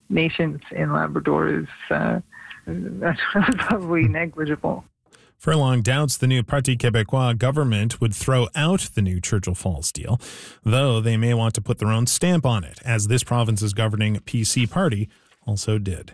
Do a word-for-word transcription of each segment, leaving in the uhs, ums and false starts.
nations in Labrador is uh, probably negligible. Furlong doubts the new Parti Québécois government would throw out the new Churchill Falls deal, though they may want to put their own stamp on it, as this province's governing P C party also did.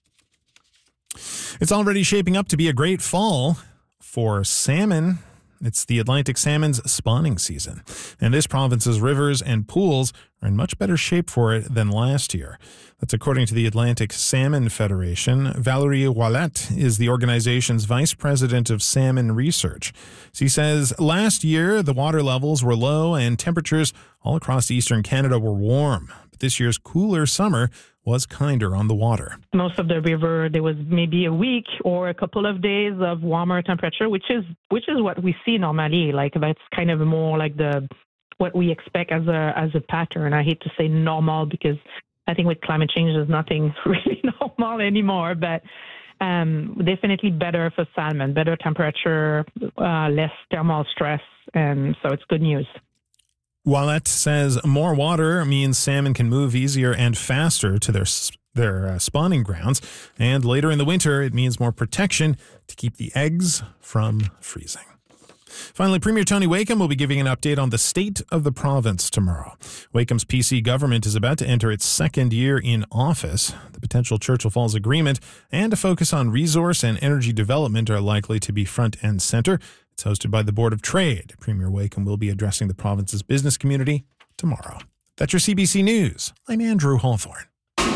It's already shaping up to be a great fall for salmon. It's the Atlantic salmon's spawning season, and this province's rivers and pools are in much better shape for it than last year. That's according to the Atlantic Salmon Federation. Valerie Wallet is the organization's vice president of salmon research. She says last year the water levels were low and temperatures all across eastern Canada were warm. But this year's cooler summer was kinder on the water. Most of the river, there was maybe a week or a couple of days of warmer temperature, which is which is what we see normally. Like that's kind of more like the what we expect as a as a pattern. I hate to say normal because I think with climate change, there's nothing really normal anymore. But um, definitely better for salmon, better temperature, uh, less thermal stress, and so it's good news. Wallet says more water means salmon can move easier and faster to their their uh, spawning grounds, and later in the winter it means more protection to keep the eggs from freezing. Finally, Premier Tony Wakeham will be giving an update on the state of the province tomorrow. Wakeham's P C government is about to enter its second year in office. The potential Churchill Falls Agreement and a focus on resource and energy development are likely to be front and center. It's hosted by the Board of Trade. Premier Wakeham will be addressing the province's business community tomorrow. That's your C B C News. I'm Andrew Hawthorne.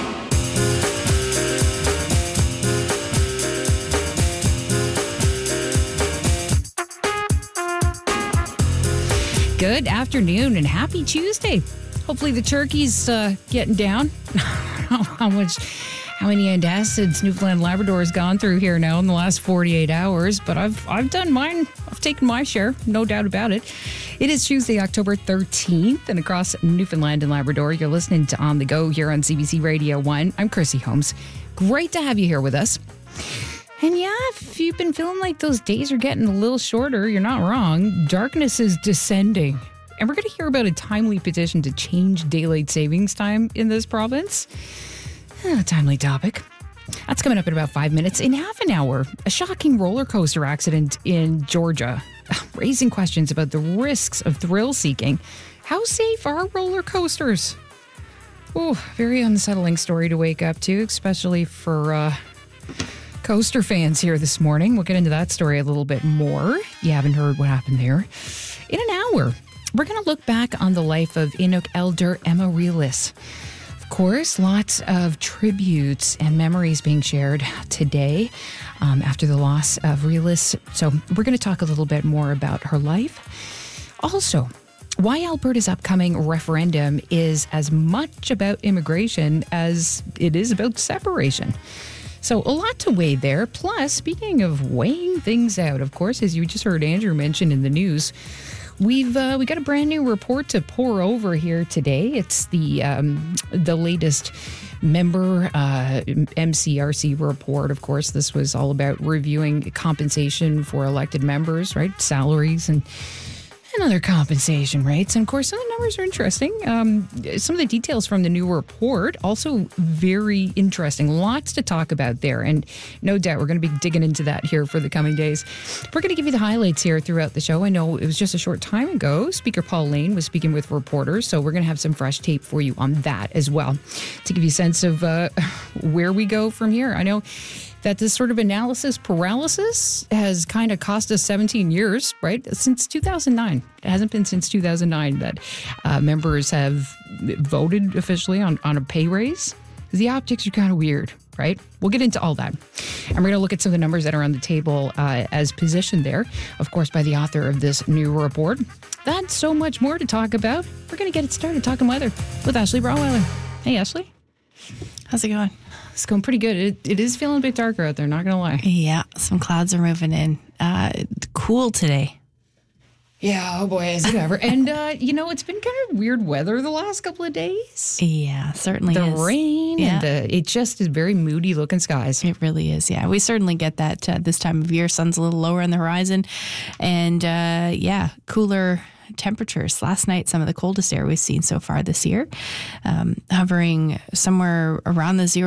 Good afternoon and happy Tuesday. Hopefully the turkey's uh, getting down. How much... How many antacids Newfoundland Labrador has gone through here now in the last forty-eight hours, but I've I've done mine. I've taken my share, no doubt about it. It is Tuesday, October thirteenth, and across Newfoundland and Labrador, you're listening to On the Go here on C B C Radio one. I'm Chrissy Holmes. Great to have you here with us. And yeah, if you've been feeling like those days are getting a little shorter, you're not wrong. Darkness is descending. And we're going to hear about a timely petition to change daylight savings time in this province. A timely topic. That's coming up in about five minutes. In half an hour, a shocking roller coaster accident in Georgia, raising questions about the risks of thrill seeking. How safe are roller coasters? Oh, very unsettling story to wake up to, especially for uh, coaster fans here this morning. We'll get into that story a little bit more. You haven't heard what happened there. In an hour, we're going to look back on the life of Inuk elder Emma Relis. Of course, lots of tributes and memories being shared today um, after the loss of Relis. So we're going to talk a little bit more about her life. Also, why Alberta's upcoming referendum is as much about immigration as it is about separation. So a lot to weigh there. Plus, speaking of weighing things out, of course, as you just heard Andrew mention in the news, We've uh, we got a brand new report to pour over here today. It's the um, the latest member uh, M C R C report. Of course, this was all about reviewing compensation for elected members, right? Salaries and and other compensation rates. And of course, some of the numbers are interesting. Um, some of the details from the new report also very interesting. Lots to talk about there. And no doubt we're going to be digging into that here for the coming days. We're going to give you the highlights here throughout the show. I know it was just a short time ago. Speaker Paul Lane was speaking with reporters. So we're going to have some fresh tape for you on that as well to give you a sense of uh, where we go from here. I know that this sort of analysis paralysis has kind of cost us seventeen years, right? Since two thousand nine. It hasn't been since two thousand nine that uh, members have voted officially on, on a pay raise. The optics are kind of weird, right? We'll get into all that. And we're going to look at some of the numbers that are on the table uh, as positioned there, of course, by the author of this new report. That's so much more to talk about. We're going to get it started talking weather with Ashley Broweller. Hey, Ashley. How's it going? It's going pretty good. It, it is feeling a bit darker out there, not going to lie. Yeah, some clouds are moving in. Uh, cool today. Yeah, oh boy, is it ever. And, uh, you know, it's been kind of weird weather the last couple of days. Yeah, certainly the is. The rain yeah. and the, it just is very moody looking skies. It really is, yeah. We certainly get that uh, this time of year. Sun's a little lower on the horizon. And, uh, yeah, cooler temperatures. Last night, some of the coldest air we've seen so far this year, um, hovering somewhere around the zero